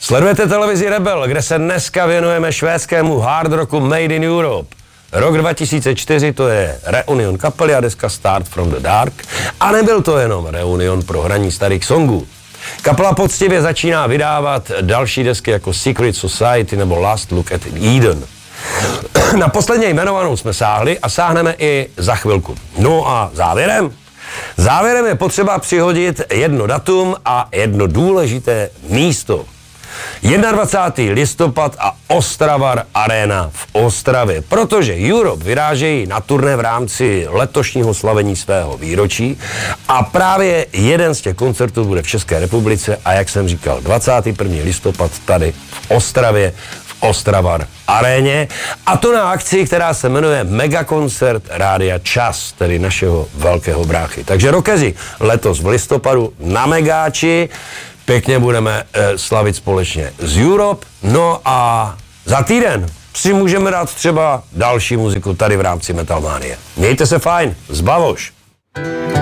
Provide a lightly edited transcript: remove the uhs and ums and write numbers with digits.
Sledujete televizi Rebel, kde se dneska věnujeme švédskému hard rocku Made in Europe. Rok 2004 to je reunion kapely a deska Start from the Dark. A nebyl to jenom reunion pro hraní starých songů. Kapela poctivě začíná vydávat další desky jako Secret Society nebo Last Look at Eden. Na posledně jmenovanou jsme sáhli a sáhneme i za chvilku. No a závěrem? Závěrem je potřeba přihodit jedno datum a jedno důležité místo. 21. listopad a Ostravar Arena v Ostravě, protože Europe vyrážejí na turné v rámci letošního slavení svého výročí a právě jeden z těch koncertů bude v České republice a jak jsem říkal, 21. listopad tady v Ostravě, v Ostravar Aréně, a to na akci, která se jmenuje Megakoncert Rádia Čas, tedy našeho velkého bráchy. Takže Rokezi letos v listopadu na Megáči. Pěkně budeme slavit společně z Europe. No a za týden si můžeme dát třeba další muziku tady v rámci Metalmanie. Mějte se fajn, zbavoš.